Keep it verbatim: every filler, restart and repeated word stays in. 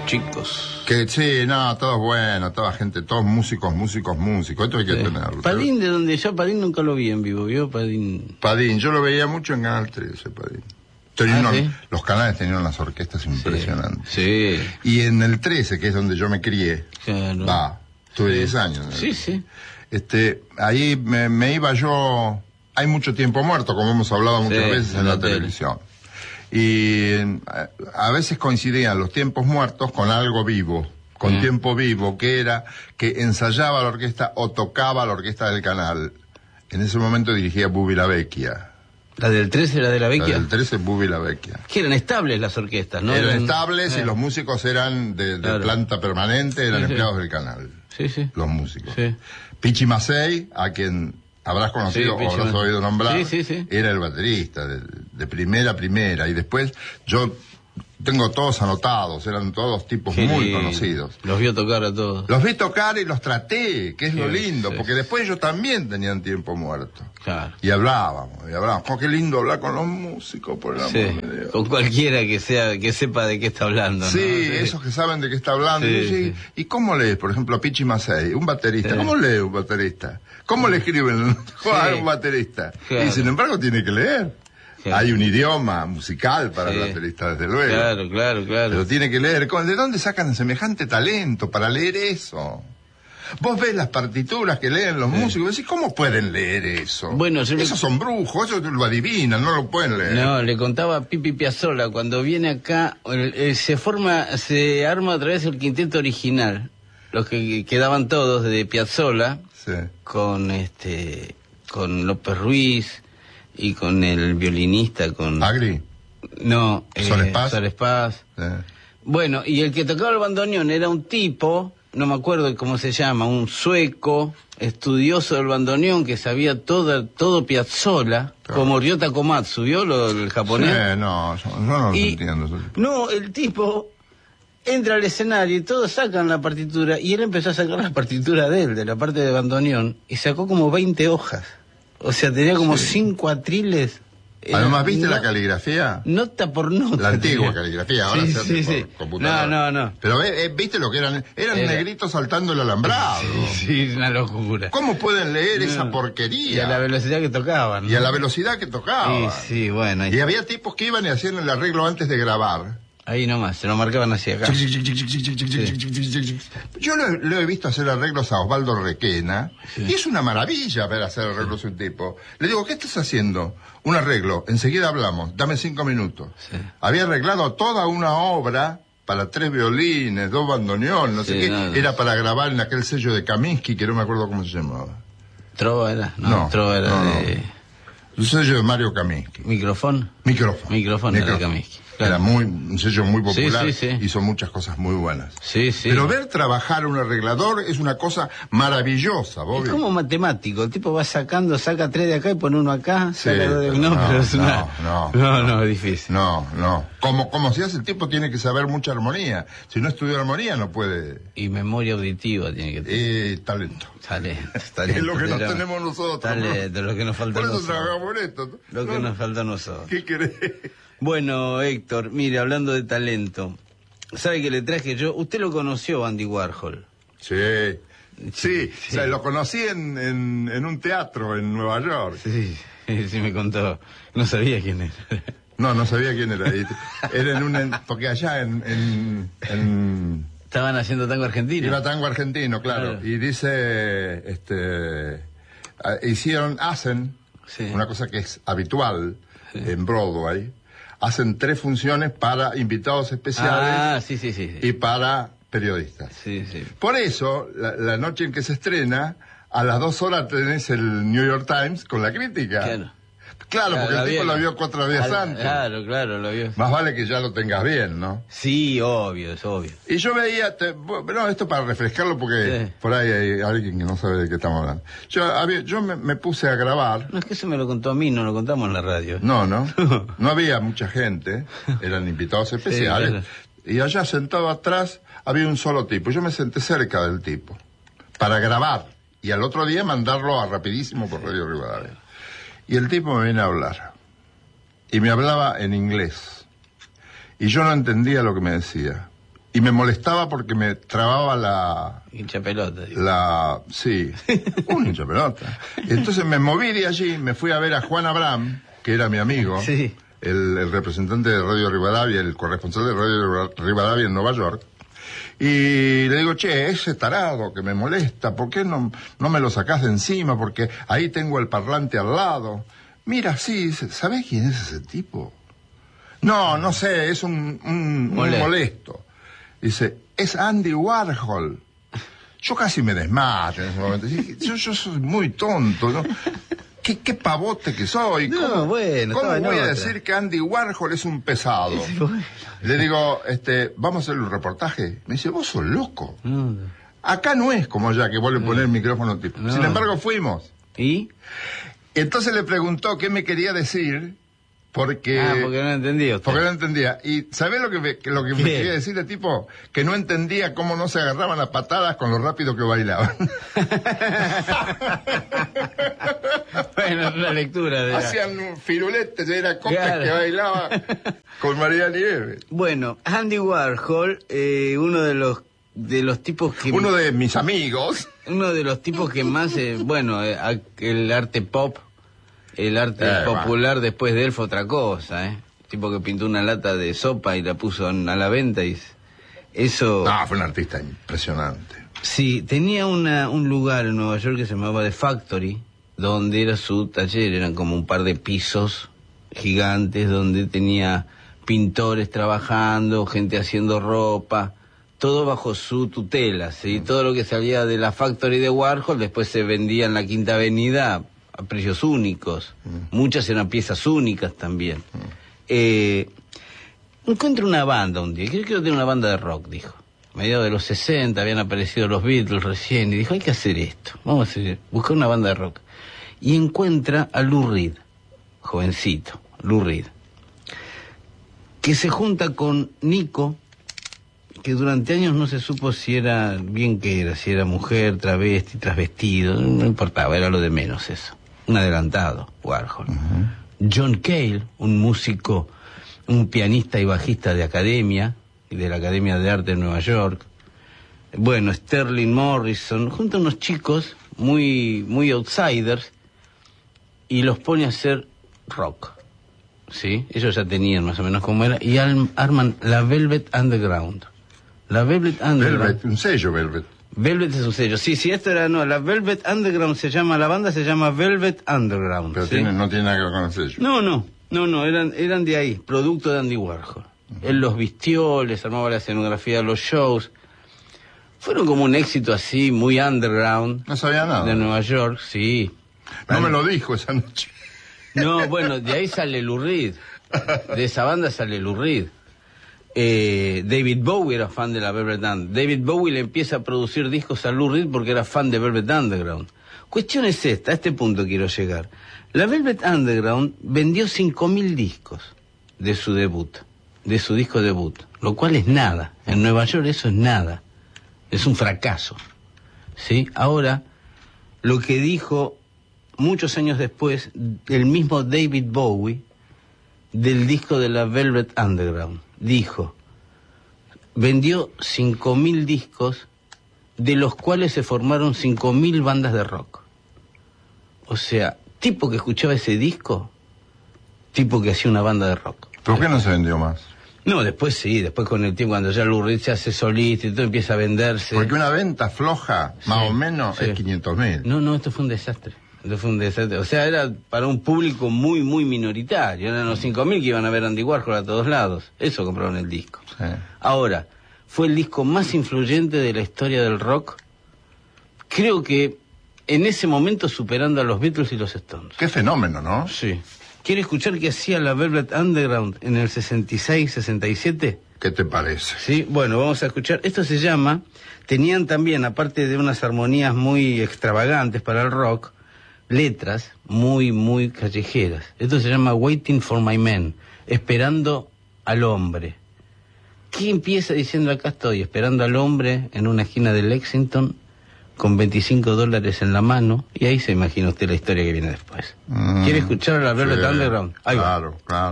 chicos. Que sí, no, todo bueno, toda gente, todos músicos, músicos, músicos. Esto hay que Sí. tenerlo. Padín, de donde yo Padín nunca lo vi en vivo, ¿vio? Padín. Padín, yo lo veía mucho en Canal trece, Padín. Tenía Ah, unos- ¿sí? Los canales tenían unas orquestas impresionantes. Sí. Y en el trece, que es donde yo me crié, Claro. va, tuve Sí. diez años. ¿no? Sí, sí. Este, ahí me, me iba yo, hay mucho tiempo muerto, como hemos hablado muchas Sí, veces en, en la, la tele. televisión. Y a, a veces coincidían los tiempos muertos con algo vivo, con Mm. tiempo vivo, que era que ensayaba la orquesta o tocaba la orquesta del canal. En ese momento dirigía Bubi la Vecchia. ¿La del trece era de la La Vecchia? del trece, Bubi la Vecchia. Que eran estables las orquestas, ¿no? Eran estables eh. y los músicos eran de, de Claro. planta permanente, eran Sí, sí. empleados del canal, Sí, sí. los músicos. Sí. Pichi Macei, a quien habrás conocido Sí, o Pichi habrás Macei. oído nombrar, Sí, sí, sí. era el baterista, de, de primera a primera. Y después yo tengo todos anotados, eran todos tipos Qué muy lindo. conocidos. Los vio tocar a todos. Los vi tocar y los traté, que es lo Sí, lindo, sí, porque sí. después ellos también tenían tiempo muerto. Claro. Y hablábamos, y hablábamos. Oh, qué lindo hablar con los músicos, por el amor Sí. de Dios. Con cualquiera que sea, que sepa de qué está hablando, ¿no? Sí, esos que saben de qué está hablando. Sí, Y, yo, sí. ¿y cómo lees, por ejemplo, a Pichi Macei, un baterista? Sí. ¿Cómo lee un baterista? ¿Cómo le escriben a un baterista? Claro. Y sin embargo tiene que leer. Claro. Hay un idioma musical para Sí. el baterista, desde luego. Claro, claro, claro. Pero tiene que leer. ¿De dónde sacan semejante talento para leer eso? Vos ves las partituras que leen los Sí. músicos y decís, ¿cómo pueden leer eso? Bueno, yo me- Esos son brujos, eso lo adivinan, no lo pueden leer. No, le contaba a Pipi Piazzolla, cuando viene acá, el- el- se forma, se arma otra vez el quinteto original. Los que quedaban todos de Piazzolla, Sí. con este, con López Ruiz y con el violinista, con... Agri. No, Sol Espaz. Sol Espaz. Sí. Bueno, y el que tocaba el bandoneón era un tipo, no me acuerdo cómo se llama, un sueco, estudioso del bandoneón, que sabía todo, todo Piazzolla, Claro. como Ryota Komatsu, ¿vio lo, el japonés? Sí, no, yo, yo no lo Y- entiendo. eso. No, el tipo entra al escenario y todos sacan la partitura, y él empezó a sacar la partitura de él, de la parte de bandoneón, y sacó como veinte hojas. O sea, tenía como Sí. cinco atriles. Era Además, ¿viste no- la caligrafía? Nota por nota. La antigua tenía. caligrafía, ahora Sí, se hace sí, por sí. computadora. No, no, no. Pero eh, eh, ¿viste lo que eran? Eran Era- negritos saltando el alambrado. Sí, es una locura. ¿Cómo pueden leer No. esa Y a porquería? la velocidad que tocaban. ¿no? Y a la velocidad que tocaban. Sí, sí, bueno. Ahí, Y había tipos que iban y hacían el arreglo antes de grabar. ahí nomás, se lo marcaban hacia acá. Yo le, le he visto hacer arreglos a Osvaldo Requena, Sí. y es una maravilla ver hacer arreglos a un tipo. Le digo, ¿qué estás haciendo? Un arreglo, enseguida hablamos, dame cinco minutos. Sí. Había arreglado toda una obra para tres violines, dos bandoneón, no sé Sí, qué, no, no. era para grabar en aquel sello de Kaminsky, que no me acuerdo cómo se llamaba. ¿Trova era? No, No, Trova era no, no. de... El sello de Mario Kaminsky. ¿Micrófono? Micrófono. Micrófono era de Kaminsky, claro. Era muy, un sello muy popular, Sí, sí, sí. hizo muchas cosas muy buenas. Sí, sí. Pero ver trabajar un arreglador es una cosa maravillosa, Bobby. Es como matemático, el tipo va sacando, saca tres de acá y pone uno acá, Sí, saca dos de... pero No, no, pero es no, una... no, no, no, es difícil. No, no. Como, como si hace el tipo tiene que saber mucha armonía. Si no estudia armonía no puede... Y memoria auditiva tiene que tener. Eh, talento. Talento, Es talento. lo que no pero- tenemos nosotros. Talento, lo que nos falta Por a eso nosotros. trabajamos en esto. Lo que No, nos falta a nosotros. ¿Qué querés? Bueno, Héctor, mire, hablando de talento, ¿sabe que le traje yo? Usted lo conoció, Andy Warhol. Sí. Sí, o sea, lo conocí en, en, en un teatro en Nueva York. Sí, sí, me contó. No sabía quién era. No, no sabía quién era. Y- Era en un... en- porque allá en... en, en Estaban haciendo tango argentino. Era tango argentino, claro. Claro. Y dice, este, ah, hicieron, hacen, Sí. una cosa que es habitual en Broadway, hacen tres funciones para invitados especiales Ah, sí, sí, sí. y para periodistas. Sí, sí. Por eso, la, la noche en que se estrena, a las dos horas tenés el New York Times con la crítica. Claro. Claro, porque la el tipo vio- lo vio cuatro días Al- antes. Claro, claro, lo vio. Más vale que ya lo tengas bien, ¿no? Sí, obvio, es obvio. Y yo veía, te- bueno, esto para refrescarlo porque Sí. por ahí hay alguien que no sabe de qué estamos hablando. Yo, había, yo me, me puse a grabar, No, es que eso me lo contó a mí, no lo contamos en la radio. no, no, no había mucha gente, eran invitados especiales, claro. y allá sentado atrás había un solo tipo. Yo me senté cerca del tipo para grabar y al otro día mandarlo a rapidísimo por Radio Rivadavia. Y el tipo me viene a hablar y me hablaba en inglés y yo no entendía lo que me decía. y me molestaba porque me trababa la... Hincha pelota. Digo. La... Sí, un hincha pelota. Entonces me moví de allí, me fui a ver a Juan Abraham, que era mi amigo, sí. el, el representante de Radio Rivadavia, el corresponsal de Radio Rivadavia en Nueva York. Y le digo, che, ese tarado que me molesta, ¿por qué no, no me lo sacás de encima? Porque ahí tengo el parlante al lado. Mira, sí, ¿sabés quién es ese tipo? No, no sé, es un, un, un molesto. Dice, es Andy Warhol. Yo casi me desmayo en ese momento. Yo, yo soy muy tonto, ¿no? ¿Qué, qué pavote que soy? ¿Cómo, no, bueno, ¿cómo voy a otra. decir que Andy Warhol es un pesado? Bueno. Le digo, este, vamos a hacer un reportaje. Me dice, vos sos loco. No. Acá no es como ya que vos le ponés el micrófono tipo. No. Sin embargo, fuimos. ¿Y? Entonces le preguntó qué me quería decir, porque... Ah, porque no entendía usted. Porque no entendía. ¿Y sabés lo que me, lo que me quería decir el tipo? Que no entendía cómo no se agarraban a patadas con lo rápido que bailaban. Bueno, la lectura de... Hacían firuletes, era Coca claro. que bailaba con María Nieves. Bueno, Andy Warhol, eh, uno de los de los tipos que... Uno de mis amigos. Uno de los tipos que más, eh, bueno, eh, el arte pop, el arte eh, popular va. Después de él fue otra cosa, ¿eh? Tipo que pintó una lata de sopa y la puso a la venta y eso... No, fue un artista impresionante. Sí, tenía una, un lugar en Nueva York que se llamaba The Factory, donde era su taller, eran como un par de pisos gigantes donde tenía pintores trabajando, gente haciendo ropa, todo bajo su tutela, ¿sí? Mm. Todo lo que salía de la Factory de Warhol después se vendía en la Quinta Avenida a precios únicos, mm. muchas eran piezas únicas también. Mm. Eh, encuentro una banda un día, creo que quiero tener una banda de rock, dijo. A mediados de los sesenta habían aparecido los Beatles recién y dijo, hay que hacer esto, vamos a hacer, buscar una banda de rock. Y encuentra a Lou Reed, jovencito, Lou Reed, que se junta con Nico, que durante años no se supo si era bien que era, si era mujer, travesti, trasvestido, no importaba, era lo de menos eso. Un adelantado, Warhol. Uh-huh. John Cale, un músico, un pianista y bajista de academia, de la Academia de Arte de Nueva York. Bueno, Sterling Morrison, junto a unos chicos muy, muy outsiders, y los pone a hacer rock, ¿sí? Ellos ya tenían más o menos cómo era, y arman la Velvet Underground. La Velvet Underground. Velvet, un sello Velvet. Velvet es un sello, sí, sí, esto era, no, la Velvet Underground se llama, la banda se llama Velvet Underground. Pero ¿sí? tiene, no tiene nada que ver con el sello. No, no, no, no, eran, eran de ahí, producto de Andy Warhol. Uh-huh. Él los vistió, les armaba la escenografía de los shows. Fueron como un éxito así, muy underground. No sabía nada. De Nueva York, sí. No me lo dijo esa noche. No, bueno, de ahí sale Lou Reed. De esa banda sale Lou Reed. Eh, David Bowie era fan de la Velvet Underground. David Bowie le empieza a producir discos a Lou Reed porque era fan de Velvet Underground. Cuestión es esta, a este punto quiero llegar. La Velvet Underground vendió cinco mil discos de su debut, de su disco debut, lo cual es nada. En Nueva York eso es nada. Es un fracaso. ¿Sí? Ahora, lo que dijo muchos años después el mismo David Bowie del disco de la Velvet Underground, dijo, vendió cinco mil discos, de los cuales se formaron cinco mil bandas de rock. O sea, tipo que escuchaba ese disco, tipo que hacía una banda de rock. ¿Por qué no se vendió más? No, después sí, después con el tiempo, cuando ya Lou Reed se hace solista y todo empieza a venderse. Porque una venta floja, más sí, o menos, sí. es quinientos mil. No, no, esto fue un desastre. Esto fue un desastre. O sea, era para un público muy, muy minoritario. Eran los cinco mil que iban a ver Andy Warhol a todos lados. Eso compraron el disco. Sí. Ahora, fue el disco más influyente de la historia del rock. Creo que en ese momento superando a los Beatles y los Stones. Qué fenómeno, ¿no? Sí. ¿Quiere escuchar qué hacía la Velvet Underground en el sesenta y seis, sesenta y siete? ¿Qué te parece? Sí, bueno, vamos a escuchar. Esto se llama, tenían también, aparte de unas armonías muy extravagantes para el rock, letras muy, muy callejeras. Esto se llama Waiting for My Man, esperando al hombre. ¿Qué empieza diciendo acá estoy, esperando al hombre en una esquina de Lexington, con veinticinco dólares en la mano, y ahí se imagina usted la historia que viene después. Mm, ¿quiere escuchar a la Velvet sí, Underground? Ahí claro, va. Claro.